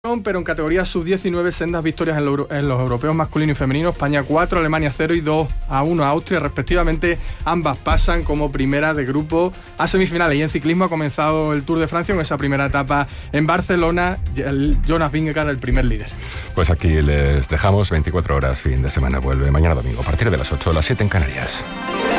Pero en categoría sub-19, sendas victorias en los europeos masculino y femenino. España 4, Alemania 0 y 2-1 a Austria, respectivamente. Ambas pasan como primera de grupo a semifinales. Y en ciclismo ha comenzado el Tour de Francia con esa primera etapa en Barcelona. Jonas Vingegaard, el primer líder. Pues aquí les dejamos. 24 horas, fin de semana. Vuelve mañana domingo a partir de las 8, las 7 en Canarias.